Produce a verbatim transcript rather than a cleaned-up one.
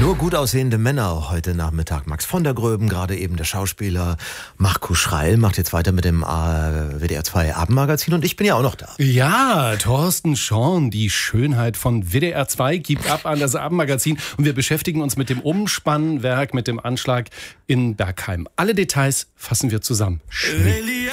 Nur gut aussehende Männer heute Nachmittag. Max von der Gröben, gerade eben der Schauspieler. Marco Schreil macht jetzt weiter mit dem äh, W D R zwei Abendmagazin und ich bin ja auch noch da. Ja, Thorsten Schorn, die Schönheit von W D R zwei, gibt ab an das Abendmagazin und wir beschäftigen uns mit dem Umspannwerk, mit dem Anschlag in Bergheim. Alle Details fassen wir zusammen. Schnee.